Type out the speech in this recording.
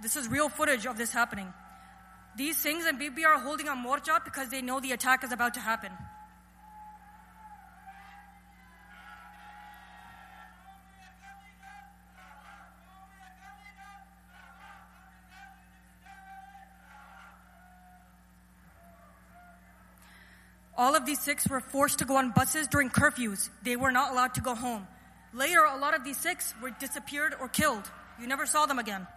This is real footage of this happening. These Singhs and BB are holding a morcha because they know the attack is about to happen. All of these Sikhs were forced to go on buses during curfews. They were not allowed to go home. Later, a lot of these Sikhs were disappeared or killed. You never saw them again.